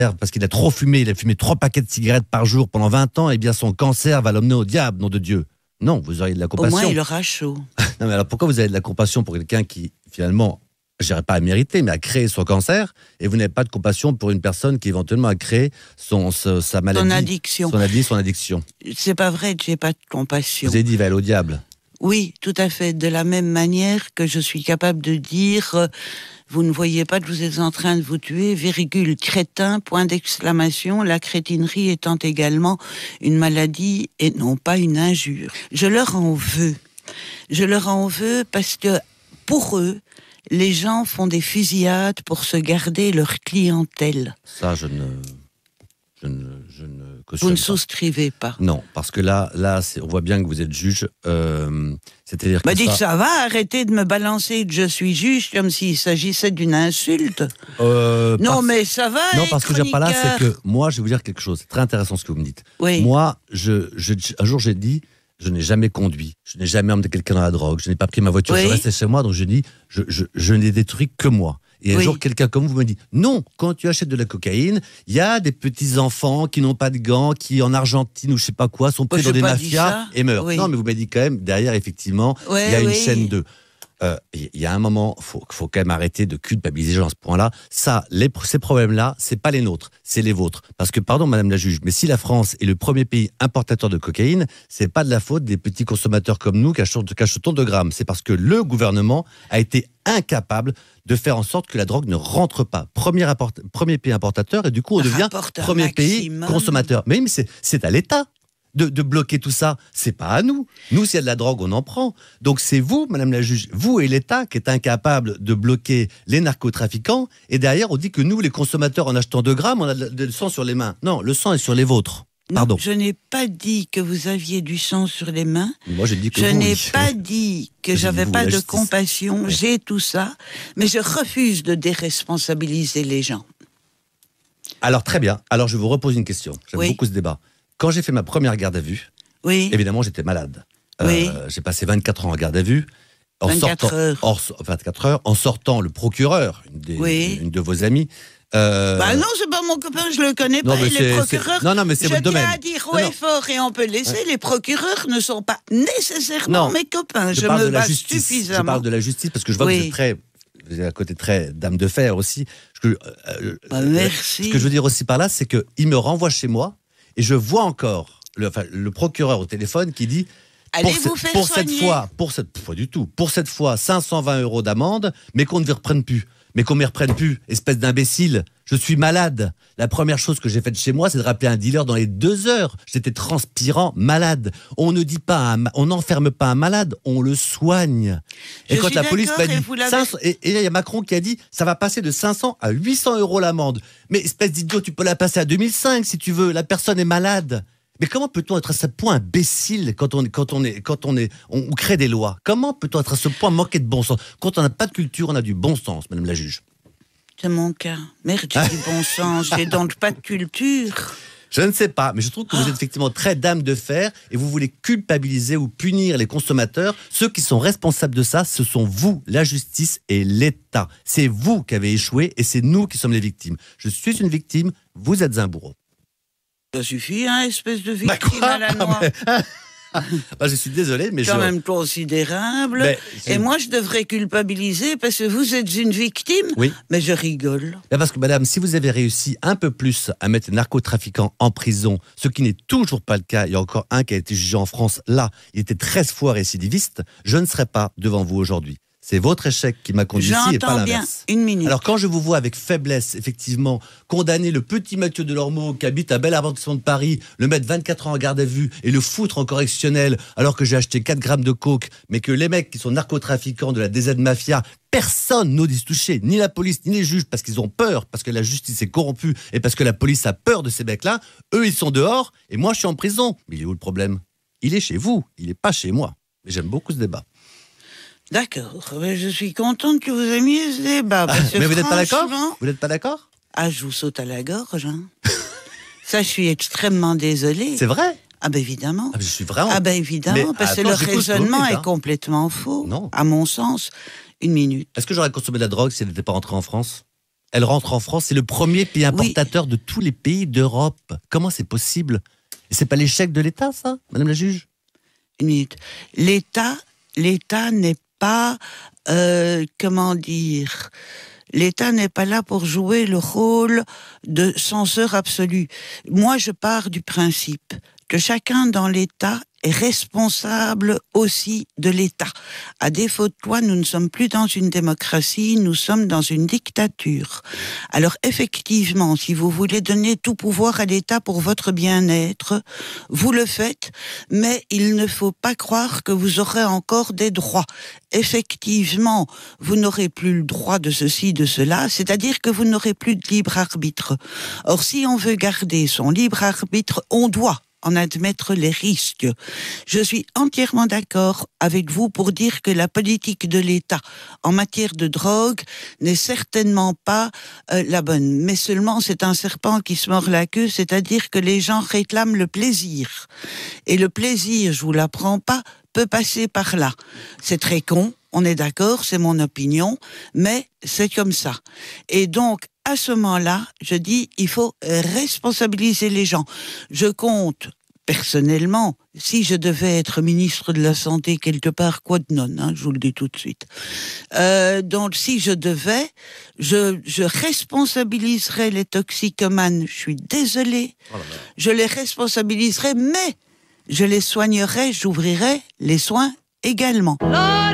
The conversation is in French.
parce qu'il a trop fumé, il a fumé 3 paquets de cigarettes par jour pendant 20 ans, eh bien son cancer va l'emmener au diable, nom de Dieu. Non, vous auriez de la compassion. Au moins, il aura chaud. Non, mais alors pourquoi vous avez de la compassion pour quelqu'un qui, finalement, je dirais pas à mériter, mais a créé son cancer, et vous n'avez pas de compassion pour une personne qui, éventuellement, a créé sa maladie. Son addiction. C'est pas vrai que j'ai pas de compassion. Vous avez dit, il va aller au diable. Oui, tout à fait. De la même manière que je suis capable de dire... Vous ne voyez pas que vous êtes en train de vous tuer, virgule, crétin, point d'exclamation, la crétinerie étant également une maladie et non pas une injure. Je leur en veux. Je leur en veux parce que, pour eux, les gens font des fusillades pour se garder leur clientèle. Ça, je ne cautionne Vous ne pas. souscrivez pas. Non, parce que là on voit bien que vous êtes juge. C'est-à-dire que Dites ça va, arrêtez de me balancer que je suis juge comme s'il s'agissait d'une insulte. Non, mais ça va. Non, parce que je veux dire par là, c'est que moi, je vais vous dire quelque chose. C'est très intéressant ce que vous me dites. Oui. Moi, un jour, j'ai dit, je n'ai jamais conduit, je n'ai jamais emmené quelqu'un dans la drogue, je n'ai pas pris ma voiture, Oui. je restais chez moi, donc je dis, je n'ai détruit que moi. Et un jour, quelqu'un comme vous me dit, non, quand tu achètes de la cocaïne, il y a des petits enfants qui n'ont pas de gants, qui en Argentine ou je sais pas quoi, sont pris dans des mafias et meurent. Oui. Non, mais vous m'avez dit quand même, derrière, effectivement, il y a une chaîne de... Il y a un moment, faut quand même arrêter de culpabiliser les gens à ce point-là. Ça, ces problèmes-là, c'est pas les nôtres, c'est les vôtres. Parce que, pardon, Madame la juge, mais si la France est le premier pays importateur de cocaïne, c'est pas de la faute des petits consommateurs comme nous qui achetons 2 grammes. C'est parce que le gouvernement a été incapable de faire en sorte que la drogue ne rentre pas. Premier pays importateur, et du coup, on devient premier pays consommateur. Mais c'est à l'État de bloquer tout ça. C'est pas à nous. Nous, s'il y a de la drogue, on en prend. Donc c'est vous, Madame la juge, vous et l'État qui êtes incapables de bloquer les narcotrafiquants. Et derrière, on dit que nous, les consommateurs, en achetant 2 grammes, on a du sang sur les mains. Non, le sang est sur les vôtres. Pardon. Non, je n'ai pas dit que vous aviez du sang sur les mains. Moi, j'ai dit que je n'ai pas dit que j'avais pas de compassion. Oui. J'ai tout ça, mais je refuse de déresponsabiliser les gens. Alors très bien. Alors je vous repose une question. J'aime beaucoup ce débat. Quand j'ai fait ma première garde à vue, évidemment, j'étais malade. J'ai passé 24 ans en garde à vue. 24 heures. En sortant, le procureur, une de vos amies... non, c'est pas mon copain, je le connais pas. Les procureurs, non, mais c'est votre domaine. Je tiens à dire haut et fort, et on peut laisser, les procureurs ne sont pas nécessairement mes copains. Je me base suffisamment. Je parle de la justice, parce que je vois que vous êtes un côté très dame de fer aussi. Merci. Ce que je veux dire aussi par là, c'est qu'il me renvoie chez moi, et je vois encore le procureur au téléphone qui dit... Pas du tout. Pour cette fois, 520 € d'amende, mais qu'on ne me reprenne plus. Mais qu'on ne me reprenne plus, espèce d'imbécile. Je suis malade. La première chose que j'ai faite chez moi, c'est de rappeler un dealer dans les 2 heures. J'étais transpirant, malade. On ne dit pas, on n'enferme pas un malade, on le soigne. Et quand la police m'a dit, et il y a Macron qui a dit, ça va passer de 500 à 800 € l'amende. Mais espèce d'idiot, tu peux la passer à 2005 si tu veux. La personne est malade. Mais comment peut-on être à ce point imbécile quand on crée des lois? Comment peut-on être à ce point manquer de bon sens? Quand on n'a pas de culture, on a du bon sens, Madame la juge. C'est mon cas. Merde, j'ai du bon sens, j'ai donc pas de culture. Je ne sais pas, mais je trouve que vous êtes effectivement très dame de fer et vous voulez culpabiliser ou punir les consommateurs. Ceux qui sont responsables de ça, ce sont vous, la justice et l'État. C'est vous qui avez échoué et c'est nous qui sommes les victimes. Je suis une victime, vous êtes un bourreau. Ça suffit, hein, espèce de victime à la noix. Je suis désolé, mais quand même considérable. Et moi, je devrais culpabiliser parce que vous êtes une victime. Oui. Mais je rigole. Parce que, madame, si vous avez réussi un peu plus à mettre les narcotrafiquants en prison, ce qui n'est toujours pas le cas, il y a encore un qui a été jugé en France, là, il était 13 fois récidiviste, je ne serais pas devant vous aujourd'hui. C'est votre échec qui m'a conduit ici et pas l'inverse. Une minute. Alors quand je vous vois avec faiblesse, effectivement, condamner le petit Mathieu Delormeau qui habite à Belle Arrondissement de Paris, le mettre 24 ans en garde à vue et le foutre en correctionnel alors que j'ai acheté 4 grammes de coke, mais que les mecs qui sont narcotrafiquants de la DZ Mafia, personne n'ose y toucher, ni la police, ni les juges, parce qu'ils ont peur, parce que la justice est corrompue et parce que la police a peur de ces mecs-là, eux ils sont dehors et moi je suis en prison. Mais il est où le problème? Il est chez vous, il n'est pas chez moi. Mais j'aime beaucoup ce débat. D'accord, je suis contente que vous aimiez ce débat. Mais vous n'êtes pas d'accord? Vous n'êtes pas d'accord? Je vous saute à la gorge. Hein. Ça, je suis extrêmement désolée. C'est vrai? Évidemment. Je suis vraiment... évidemment, parce que le raisonnement est complètement faux. Non. À mon sens. Une minute. Est-ce que j'aurais consommé de la drogue si elle n'était pas rentrée en France? elle rentre en France. C'est le premier pays importateur de tous les pays d'Europe. Comment c'est possible? Et c'est pas l'échec de l'État, ça, Madame la juge? Une minute. L'État n'est pas, comment dire... L'État n'est pas là pour jouer le rôle de censeur absolu. Moi, je pars du principe que chacun dans l'État est responsable aussi de l'État. À défaut de quoi, nous ne sommes plus dans une démocratie, nous sommes dans une dictature. Alors effectivement, si vous voulez donner tout pouvoir à l'État pour votre bien-être, vous le faites, mais il ne faut pas croire que vous aurez encore des droits. Effectivement, vous n'aurez plus le droit de ceci, de cela, c'est-à-dire que vous n'aurez plus de libre arbitre. Or, si on veut garder son libre arbitre, on doit en admettre les risques. Je suis entièrement d'accord avec vous pour dire que la politique de l'État en matière de drogue n'est certainement pas la bonne. Mais seulement c'est un serpent qui se mord la queue, c'est-à-dire que les gens réclament le plaisir. Et le plaisir, je vous l'apprends pas, peut passer par là. C'est très con, on est d'accord, c'est mon opinion, mais c'est comme ça. Et donc, à ce moment-là, je dis, il faut responsabiliser les gens. Je compte, personnellement, si je devais être ministre de la Santé quelque part, quoi de non, je vous le dis tout de suite. Donc, si je devais, je responsabiliserais les toxicomanes, je suis désolée, je les responsabiliserais, mais je les soignerais, j'ouvrirais les soins également.